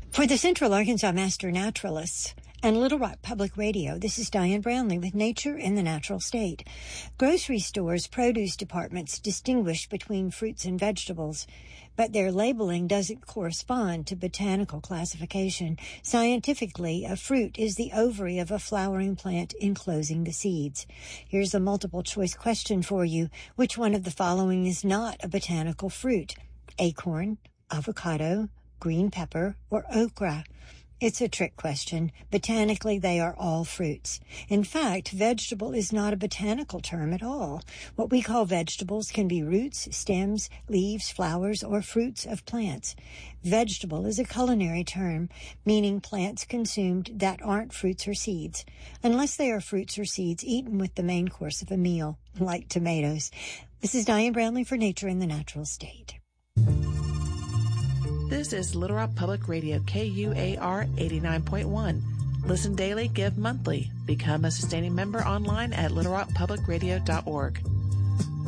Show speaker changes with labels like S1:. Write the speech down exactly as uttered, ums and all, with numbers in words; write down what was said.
S1: For the Central Arkansas Master Naturalists and Little Rock Public Radio, this is Diane Brownlee with Nature in the Natural State. Grocery stores' produce departments distinguish between fruits and vegetables, but their labeling doesn't correspond to botanical classification. Scientifically, a fruit is the ovary of a flowering plant enclosing the seeds. Here's a multiple-choice question for you. Which one of the following is not a botanical fruit? Acorn, avocado, green pepper, or okra? It's a trick question. Botanically, they are all fruits. In fact, vegetable is not a botanical term at all. What we call vegetables can be roots, stems, leaves, flowers, or fruits of plants. Vegetable is a culinary term, meaning plants consumed that aren't fruits or seeds, unless they are fruits or seeds eaten with the main course of a meal, like tomatoes. This is Diane Brownlee for Nature in the Natural State.
S2: This is Little Rock Public Radio, K U A R eighty-nine point one. Listen daily, give monthly. Become a sustaining member online at little rock public radio dot org.